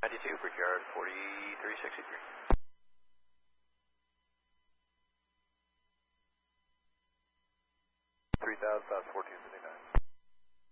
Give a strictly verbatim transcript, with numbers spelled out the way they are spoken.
ninety-two, Brickyard forty-three sixty-three. three thousand, fourteen seventy-nine.